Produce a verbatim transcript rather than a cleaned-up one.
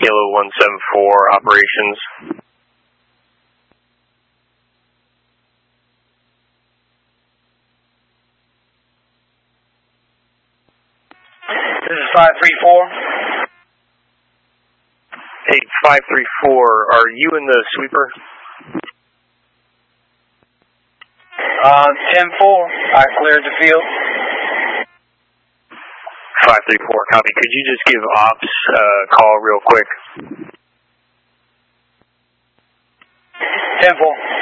Kilo one seven four operations. This is five three four. Hey, five three four, are you in the sweeper? Uh, ten four, I cleared the field. five three four, copy. Could you just give ops a uh, call real quick? ten four.